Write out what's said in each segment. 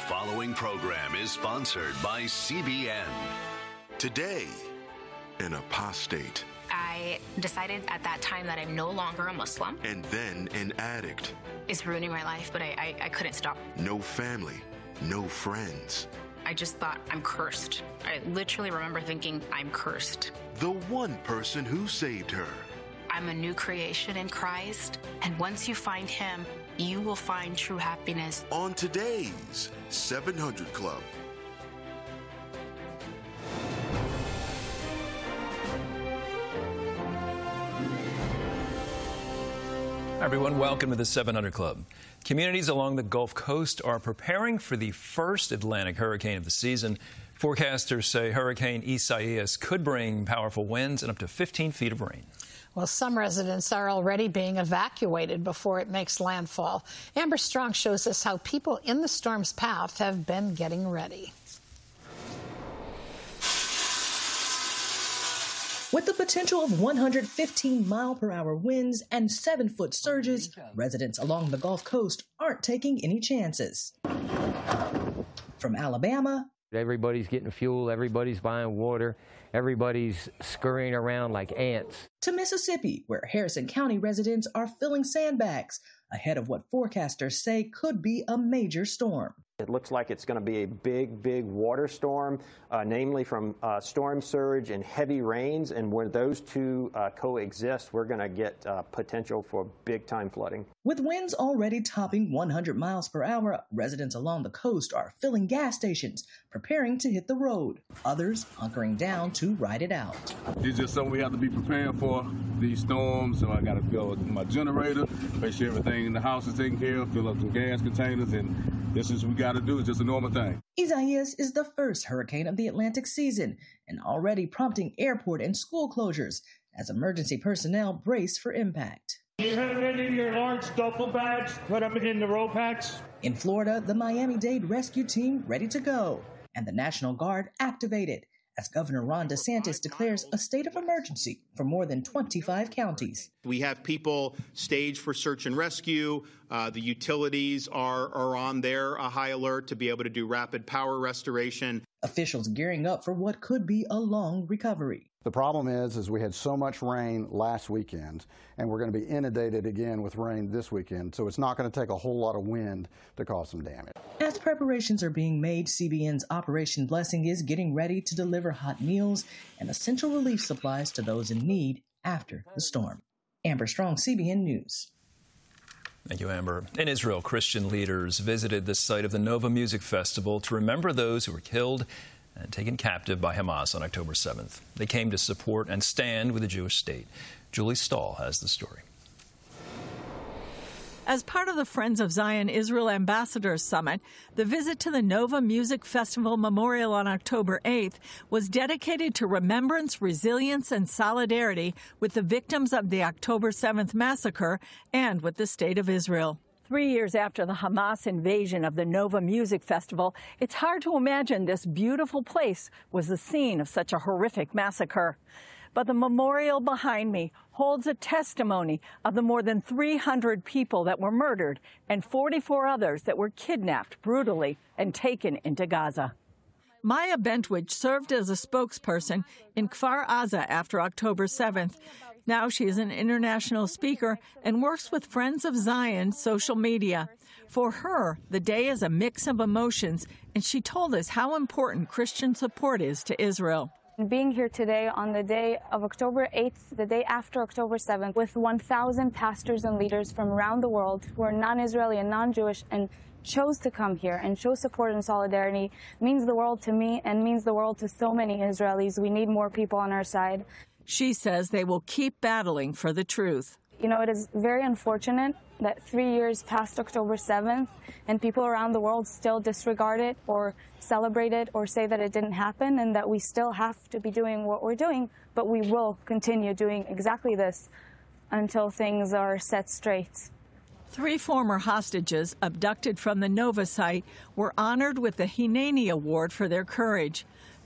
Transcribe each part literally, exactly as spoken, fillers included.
following program is sponsored by C B N. Today, an apostate. I decided at that time that I'm no longer a Muslim. And then an addict. It's ruining my life, but I, I, I couldn't stop. No family, no friends. I just thought, I'm cursed. I literally remember thinking, I'm cursed. The one person who saved her. I'm a new creation in Christ, and once you find him, you will find true happiness. On today's seven hundred Club. Hi everyone, welcome to the seven hundred Club. Communities along the Gulf Coast are preparing for the first Atlantic hurricane of the season. Forecasters say Hurricane Isaias could bring powerful winds and up to fifteen feet of rain. Well, some residents are already being evacuated before it makes landfall. Amber Strong shows us how people in the storm's path have been getting ready. With the potential of one hundred fifteen mile per hour winds and seven foot surges, residents along the Gulf Coast aren't taking any chances. From Alabama, everybody's getting fuel, everybody's buying water, everybody's scurrying around like ants, to Mississippi, where Harrison County residents are filling sandbags ahead of what forecasters say could be a major storm. It looks like it's going to be a big, big water storm, uh, namely from uh, storm surge and heavy rains. And when those two uh, coexist, we're going to get uh, potential for big-time flooding. With winds already topping one hundred miles per hour, residents along the coast are filling gas stations, preparing to hit the road. Others hunkering down to ride it out. It's just something we have to be preparing for, these storms. So I got to fill my generator, make sure everything in the house is taken care of, fill up some gas containers, and this is what we got to do. It's just a normal thing. Isaias is the first hurricane of the Atlantic season and already prompting airport and school closures as emergency personnel brace for impact. You have any of your large duffel bags? Put them in the roll packs. In Florida, the Miami-Dade rescue team ready to go and the National Guard activated as Governor Ron DeSantis declares a state of emergency for more than twenty-five counties. We have people staged for search and rescue. Uh, the utilities are, are on their a high alert to be able to do rapid power restoration. Officials gearing up for what could be a long recovery. The problem is, is we had so much rain last weekend, and we're going to be inundated again with rain this weekend, so it's not going to take a whole lot of wind to cause some damage. As preparations are being made, C B N's Operation Blessing is getting ready to deliver hot meals and essential relief supplies to those in need after the storm. Amber Strong, C B N News. Thank you, Amber. In Israel, Christian leaders visited the site of the Nova Music Festival to remember those who were killed and taken captive by Hamas on October seventh. They came to support and stand with the Jewish state. Julie Stahl has the story. As part of the Friends of Zion Israel Ambassadors Summit, the visit to the Nova Music Festival Memorial on October eighth was dedicated to remembrance, resilience, and solidarity with the victims of the October seventh massacre and with the State of Israel. Three years after the Hamas invasion of the Nova Music Festival, it's hard to imagine this beautiful place was the scene of such a horrific massacre. But the memorial behind me holds a testimony of the more than three hundred people that were murdered and forty-four others that were kidnapped brutally and taken into Gaza. Maya Bentwich served as a spokesperson in Kfar Aza after October seventh. Now she is an international speaker and works with Friends of Zion social media. For her, the day is a mix of emotions, and she told us how important Christian support is to Israel. Being here today on the day of October eighth, the day after October seventh, with one thousand pastors and leaders from around the world who are non-Israeli and non-Jewish and chose to come here and show support and solidarity means the world to me and means the world to so many Israelis. We need more people on our side. She says they will keep battling for the truth. You know, it is very unfortunate that three years past October seventh and people around the world still disregard it or celebrate it or say that it didn't happen and that we still have to be doing what we're doing, but we will continue doing exactly this until things are set straight. Three former hostages abducted from the Nova site were honored with the Hineni Award for their courage.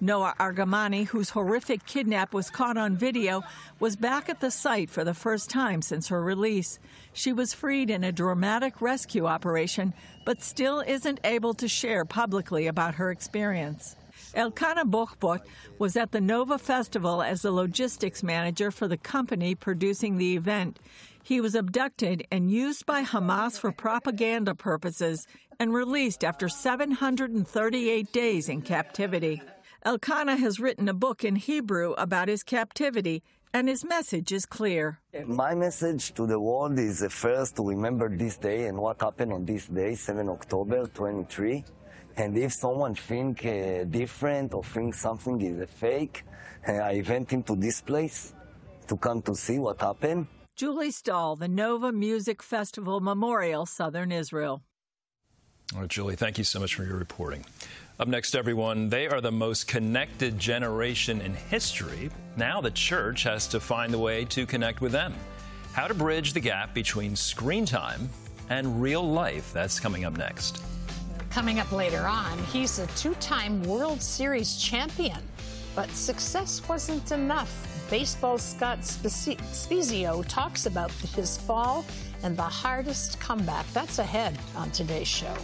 Noah Argamani, whose horrific kidnap was caught on video, was back at the site for the first time since her release. She was freed in a dramatic rescue operation, but still isn't able to share publicly about her experience. Elkanah Bochbot was at the Nova Festival as the logistics manager for the company producing the event. He was abducted and used by Hamas for propaganda purposes and released after seven hundred thirty-eight days in captivity. Elkanah has written a book in Hebrew about his captivity, and his message is clear. My message to the world is uh, first to remember this day and what happened on this day, seventh of October twenty-three. And if someone think uh, different or think something is a fake, uh, I invite him to this place to come to see what happened. Julie Stahl, the Nova Music Festival Memorial, Southern Israel. All right, Julie, thank you so much for your reporting. Up next, everyone, they are the most connected generation in history. Now the church has to find a way to connect with them. How to bridge the gap between screen time and real life. That's coming up next. Coming up later on, he's a two-time World Series champion, but success wasn't enough. Baseball's Scott Spiezio talks about his fall and the hardest comeback. That's ahead on today's show.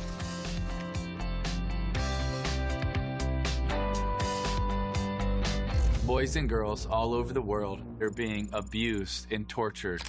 Boys and girls all over the world are being abused and tortured.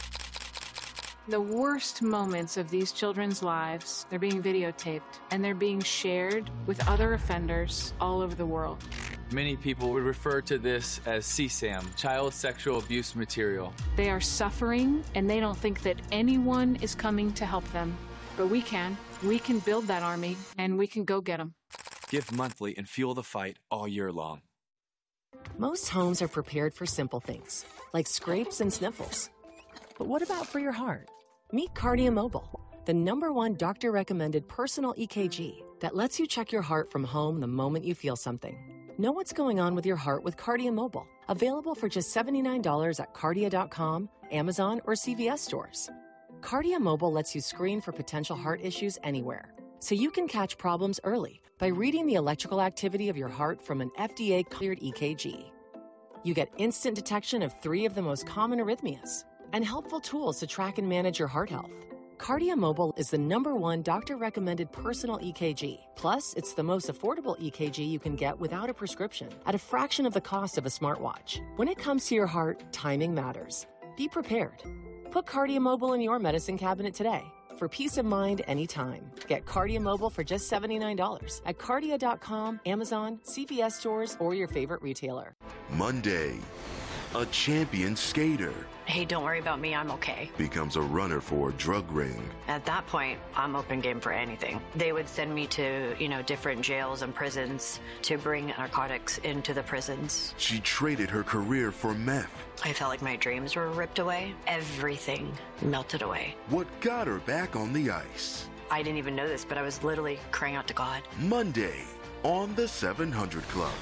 The worst moments of these children's lives, they're being videotaped and they're being shared with other offenders all over the world. Many people would refer to this as C SAM, child sexual abuse material. They are suffering and they don't think that anyone is coming to help them. But we can. We can build that army and we can go get them. Give monthly and fuel the fight all year long. Most homes are prepared for simple things, like scrapes and sniffles. But what about for your heart? Meet Cardia Mobile, the number one doctor-recommended personal E K G that lets you check your heart from home the moment you feel something. Know what's going on with your heart with Cardia Mobile, available for just seventy-nine dollars at cardia dot com, Amazon, or C V S stores. Cardia Mobile lets you screen for potential heart issues anywhere, so you can catch problems early by reading the electrical activity of your heart from an F D A-cleared E K G. You get instant detection of three of the most common arrhythmias and helpful tools to track and manage your heart health. Cardia Mobile is the number one doctor-recommended personal E K G. Plus, it's the most affordable E K G you can get without a prescription at a fraction of the cost of a smartwatch. When it comes to your heart, timing matters. Be prepared. Put Cardia Mobile in your medicine cabinet today. For peace of mind anytime. Get Cardia Mobile for just seventy-nine dollars at cardia dot com, Amazon, C V S stores, or your favorite retailer. Monday, a champion skater Hey, don't worry about me, I'm okay. becomes a runner for a drug ring. At that point, I'm open game for anything. They would send me to, you know, different jails and prisons to bring narcotics into the prisons. She traded her career for meth. I felt like my dreams were ripped away. Everything melted away. What got her back on the ice? I didn't even know this, but I was literally crying out to God. Monday on the seven hundred Club.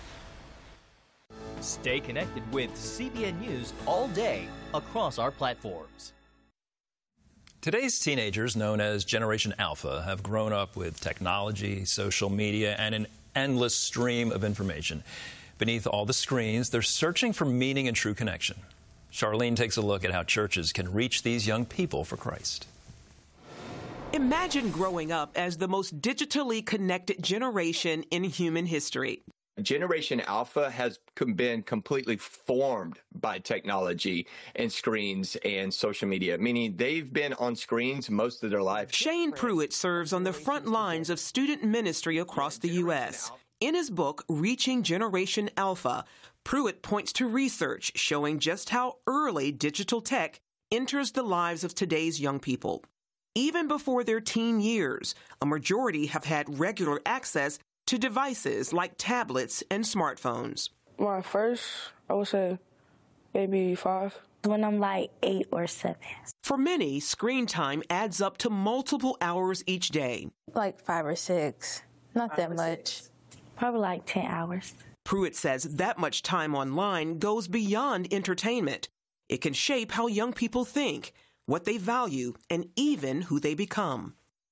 Stay connected with C B N News all day across our platforms. Today's teenagers, known as Generation Alpha, have grown up with technology, social media, and an endless stream of information. Beneath all the screens, they're searching for meaning and true connection. Charlene takes a look at how churches can reach these young people for Christ. Imagine growing up as the most digitally connected generation in human history. Generation Alpha has been completely formed by technology and screens and social media, meaning they've been on screens most of their life. Shane Pruitt serves on the front lines of student ministry across the U S In his book, Reaching Generation Alpha, Pruitt points to research showing just how early digital tech enters the lives of today's young people. Even before their teen years, a majority have had regular access to devices like tablets and smartphones. My first, I would say, maybe five. When I'm like eight or seven. For many, screen time adds up to multiple hours each day. Like five or six. Not five that much. Six. Probably like ten hours. Pruitt says that much time online goes beyond entertainment. It can shape how young people think, what they value, and even who they become.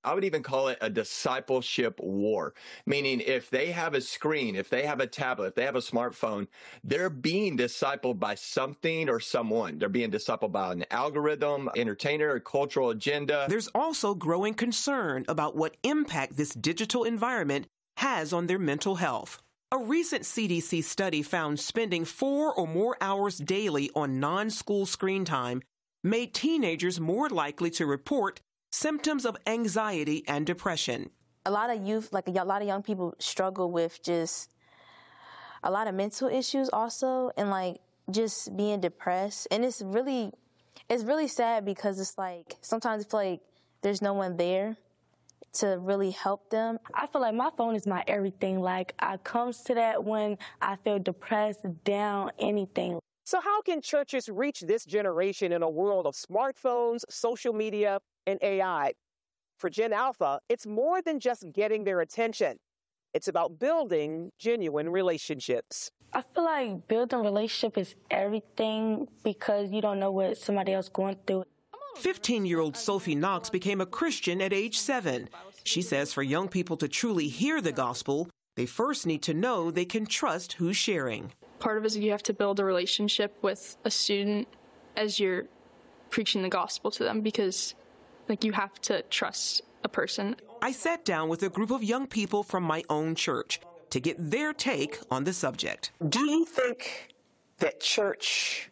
I would even call it a discipleship war, meaning if they have a screen, if they have a tablet, if they have a smartphone, they're being discipled by something or someone. They're being discipled by an algorithm, entertainer, a cultural agenda. There's also growing concern about what impact this digital environment has on their mental health. A recent C D C study found spending four or more hours daily on non-school screen time made teenagers more likely to report symptoms of anxiety and depression. A lot of youth, like a lot of young people, struggle with just a lot of mental issues also, and like just being depressed. And it's really, it's really sad because it's like sometimes I feel like there's no one there to really help them. I feel like my phone is my everything. Like, I comes to that when I feel depressed, down, anything. So how can churches reach this generation in a world of smartphones, social media, and A I? For Gen Alpha, it's more than just getting their attention. It's about building genuine relationships. I feel like building a relationship is everything because you don't know what somebody else going through. fifteen-year-old Sophie Knox became a Christian at age seven. She says for young people to truly hear the gospel, they first need to know they can trust who's sharing. Part of it is you have to build a relationship with a student as you're preaching the gospel to them, because like you have to trust a person. I sat down with a group of young people from my own church to get their take on the subject. Do you think that church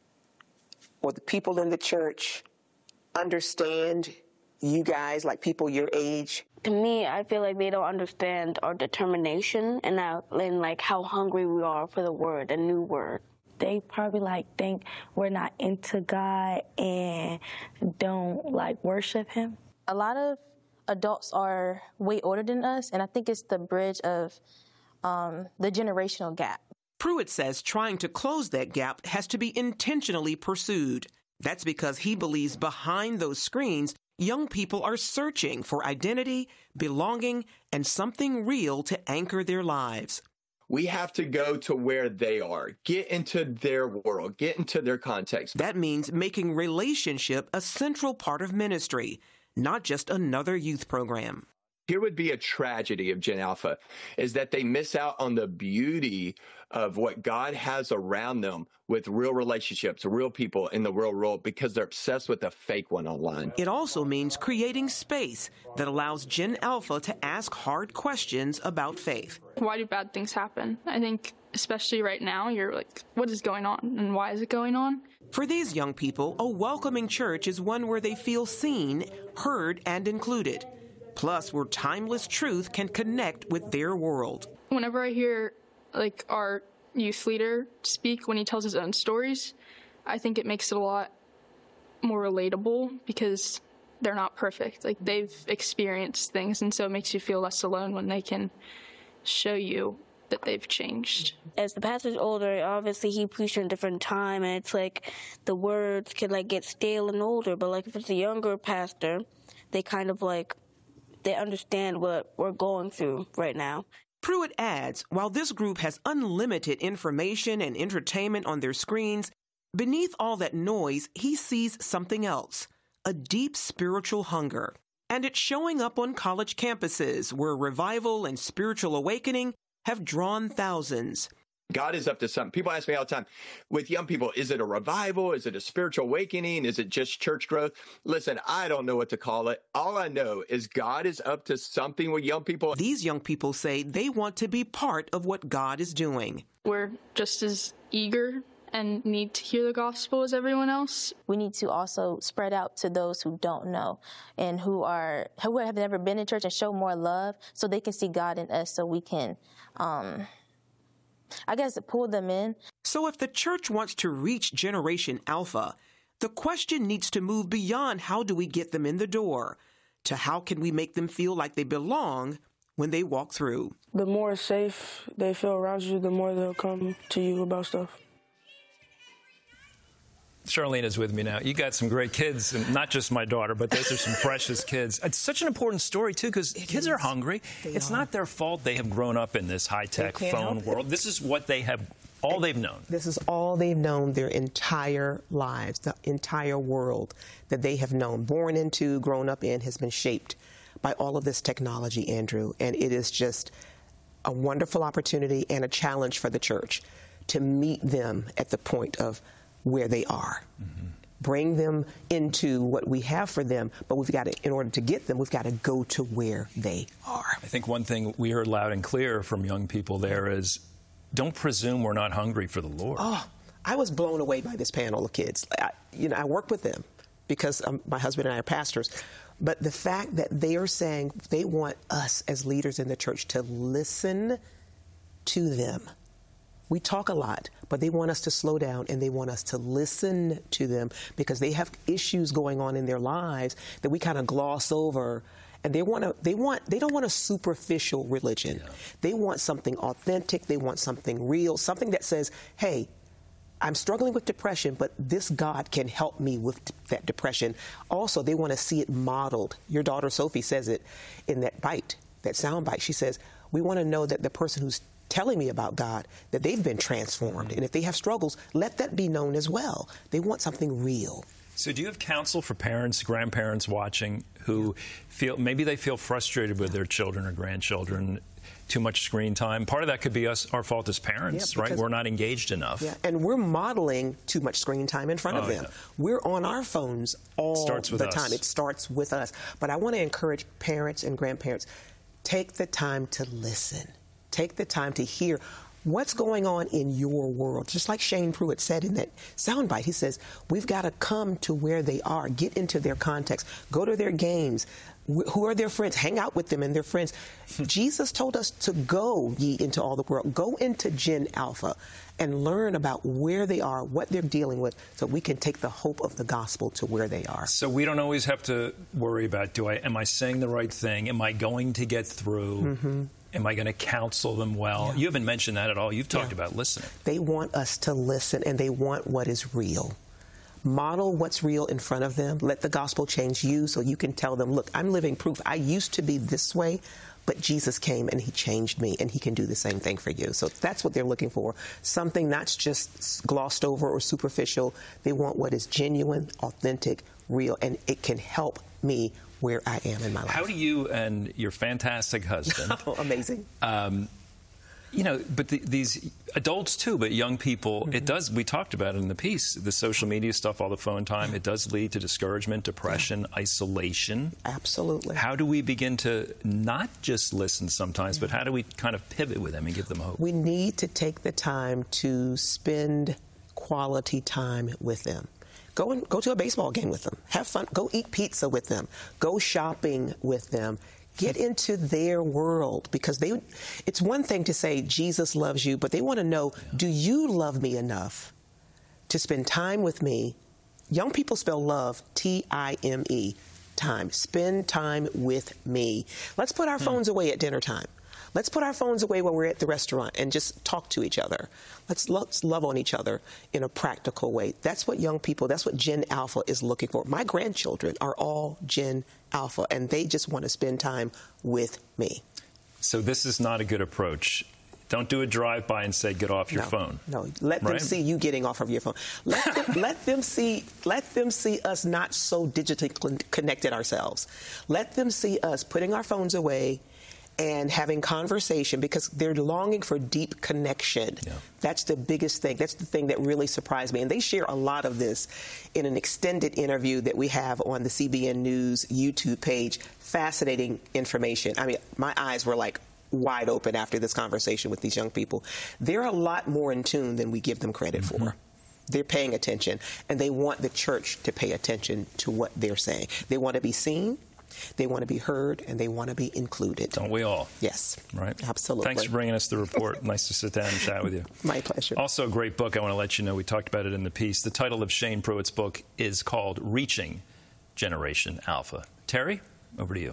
or the people in the church understand you guys, like people your age? To me, I feel like they don't understand our determination and, our, and like how hungry we are for the word, a new word. They probably like think we're not into God and don't like worship him. A lot of adults are way older than us, and I think it's the bridge of um, the generational gap. Pruitt says trying to close that gap has to be intentionally pursued. That's because he believes behind those screens, young people are searching for identity, belonging, and something real to anchor their lives. We have to go to where they are, get into their world, get into their context. That means making relationship a central part of ministry, not just another youth program. Here would be a tragedy of Gen Alpha, is that they miss out on the beauty of what God has around them with real relationships, real people in the real world, because they're obsessed with the fake one online. It also means creating space that allows Gen Alpha to ask hard questions about faith. Why do bad things happen? I think especially right now, you're like, what is going on and why is it going on? For these young people, a welcoming church is one where they feel seen, heard, and included. Plus, where timeless truth can connect with their world. Whenever I hear like our youth leader speak when he tells his own stories, I think it makes it a lot more relatable because they're not perfect. Like, they've experienced things, and so it makes you feel less alone when they can show you that they've changed. As the pastor's older, obviously he preached in a different time, and it's like the words can like get stale and older, but like if it's a younger pastor, they kind of like they understand what we're going through right now. Pruitt adds, while this group has unlimited information and entertainment on their screens, beneath all that noise, he sees something else, a deep spiritual hunger. And it's showing up on college campuses where revival and spiritual awakening have drawn thousands. God is up to something. People ask me all the time, with young people, is it a revival? Is it a spiritual awakening? Is it just church growth? Listen, I don't know what to call it. All I know is God is up to something with young people. These young people say they want to be part of what God is doing. We're just as eager and need to hear the gospel as everyone else. We need to also spread out to those who don't know and who are who have never been in church and show more love so they can see God in us, so we can um I guess pull them in. So if the church wants to reach Generation Alpha, the question needs to move beyond how do we get them in the door to how can we make them feel like they belong when they walk through. The more safe they feel around you, the more they'll come to you about stuff. Charlene is with me now. You got some great kids, and not just my daughter, but those are some precious kids. It's such an important story, too, because kids is. are hungry. They it's are. not their fault they have grown up in this high-tech phone world. This is what they have, all they've known. This is all they've known their entire lives. The entire world that they have known, born into, grown up in, has been shaped by all of this technology, Andrew, and it is just a wonderful opportunity and a challenge for the church to meet them at the point of where they are. Mm-hmm. Bring them into what we have for them, but we've got to, in order to get them, we've got to go to where they are. I think one thing we heard loud and clear from young people there is, don't presume we're not hungry for the Lord. Oh, I was blown away by this panel of kids. I, you know, I work with them because um, my husband and I are pastors. But the fact that they are saying they want us as leaders in the church to listen to them. We talk a lot, but they want us to slow down and they want us to listen to them because they have issues going on in their lives that we kind of gloss over. And they want to, they want, they don't want a superficial religion. Yeah. They want something authentic. They want something real, something that says, hey, I'm struggling with depression, but this God can help me with that depression. Also, they want to see it modeled. Your daughter, Sophie, says it in that bite, that sound bite. She says, we want to know that the person who's telling me about God, that they've been transformed. And if they have struggles, let that be known as well. They want something real. So do you have counsel for parents, grandparents watching who feel, maybe they feel frustrated with their children or grandchildren, too much screen time? Part of that could be us, our fault as parents, yeah, right? We're not engaged enough. Yeah, and we're modeling too much screen time in front oh, of them. Yeah. We're on our phones all Starts with the us. time. It starts with us. But I want to encourage parents and grandparents, take the time to listen. Take the time to hear what's going on in your world. Just like Shane Pruitt said in that soundbite, he says, we've got to come to where they are, get into their context, go to their games. Who are their friends? Hang out with them and their friends. Jesus told us to go ye into all the world. Go into Gen Alpha and learn about where they are, what they're dealing with, so we can take the hope of the gospel to where they are. So we don't always have to worry about, do I, am I saying the right thing? Am I going to get through? Mm-hmm. Am I going to counsel them well? Yeah. You haven't mentioned that at all. You've talked yeah. about listening. They want us to listen, and they want what is real. Model what's real in front of them. Let the gospel change you so you can tell them, look, I'm living proof. I used to be this way, but Jesus came and he changed me, and he can do the same thing for you. So that's what they're looking for. Something not just glossed over or superficial. They want what is genuine, authentic, real, and it can help me where I am in my life. How do you and your fantastic husband... oh, amazing. Um, you know, but the, these adults too, but young people, mm-hmm. it does, we talked about it in the piece, the social media stuff, all the phone time, it does lead to discouragement, depression, yeah. isolation. Absolutely. How do we begin to not just listen sometimes, but how do we kind of pivot with them and give them hope? We need to take the time to spend quality time with them. Go and go to a baseball game with them. Have fun. Go eat pizza with them. Go shopping with them. Get into their world, because they, it's one thing to say Jesus loves you, but they want to know, yeah. do you love me enough to spend time with me? Young people spell love T I M E, time. Spend time with me. Let's put our hmm. phones away at dinner time. Let's put our phones away when we're at the restaurant and just talk to each other. Let's, let's love on each other in a practical way. That's what young people, that's what Gen Alpha is looking for. My grandchildren are all Gen Alpha, and they just want to spend time with me. So this is not a good approach. Don't do a drive-by and say, get off your no, phone. No, let right? them see you getting off of your phone. Let them, let them see, let them see us not so digitally connected ourselves. Let them see us putting our phones away and having conversation, because they're longing for deep connection. Yeah. That's the biggest thing. That's the thing that really surprised me. And they share a lot of this in an extended interview that we have on the C B N News YouTube page. Fascinating information. I mean, my eyes were like wide open after this conversation with these young people. They're a lot more in tune than we give them credit mm-hmm. for. They're paying attention, and they want the church to pay attention to what they're saying. They want to be seen. They want to be heard, and they want to be included. Don't we all? Yes. Right? Absolutely. Thanks for bringing us the report. Nice to sit down and chat with you. My pleasure. Also, a great book. I want to let you know, we talked about it in the piece. The title of Shane Pruitt's book is called Reaching Generation Alpha. Terry, over to you.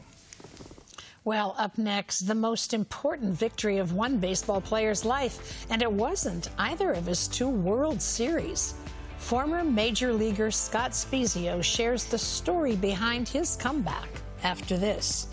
Well, up next, the most important victory of one baseball player's life, and it wasn't either of his two World Series. Former Major Leaguer Scott Spiezio shares the story behind his comeback after this.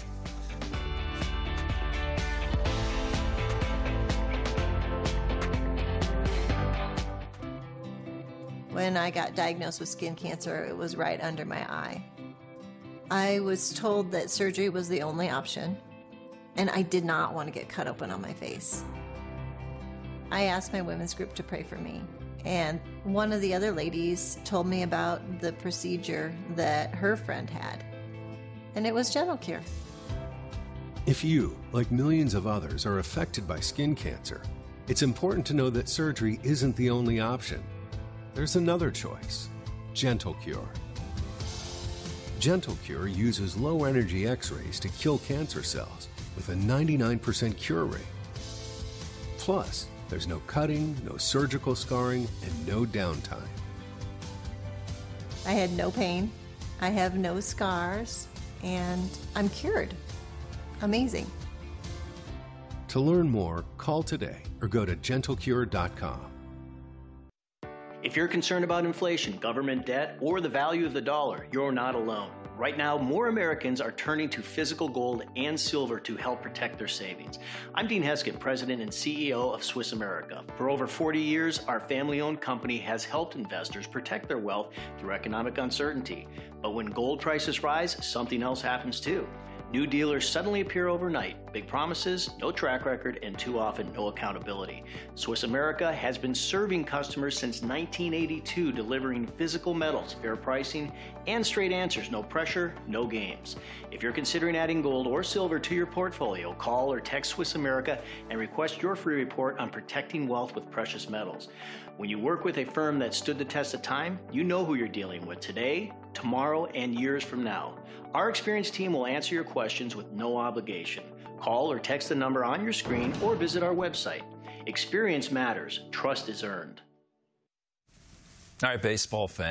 When I got diagnosed with skin cancer, it was right under my eye. I was told that surgery was the only option, and I did not want to get cut open on my face. I asked my women's group to pray for me, and one of the other ladies told me about the procedure that her friend had, and it was GentleCure. If you, like millions of others, are affected by skin cancer, it's important to know that surgery isn't the only option. There's another choice, GentleCure. GentleCure uses low-energy X-rays to kill cancer cells with a ninety-nine percent cure rate. Plus, there's no cutting, no surgical scarring, and no downtime. I had no pain, I have no scars, and I'm cured. Amazing. To learn more, call today or go to gentle cure dot com. If you're concerned about inflation, government debt, or the value of the dollar, you're not alone. Right now, more Americans are turning to physical gold and silver to help protect their savings. I'm Dean Heskett, President and C E O of Swiss America. For over forty years, our family-owned company has helped investors protect their wealth through economic uncertainty. But when gold prices rise, something else happens too. New dealers suddenly appear overnight. Big promises, no track record, and too often no accountability. Swiss America has been serving customers since nineteen eighty-two, delivering physical metals, fair pricing, and straight answers. No pressure, no games. If you're considering adding gold or silver to your portfolio, call or text Swiss America and request your free report on protecting wealth with precious metals. When you work with a firm that stood the test of time, you know who you're dealing with today, tomorrow, and years from now. Our experienced team will answer your questions with no obligation. Call or text the number on your screen or visit our website. Experience matters. Trust is earned. All right, baseball fans.